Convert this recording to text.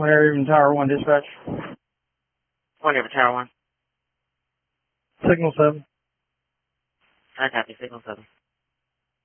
One Air Even Tower 1 dispatch. 1 Air Tower 1. Signal 7. I copy, Signal 7.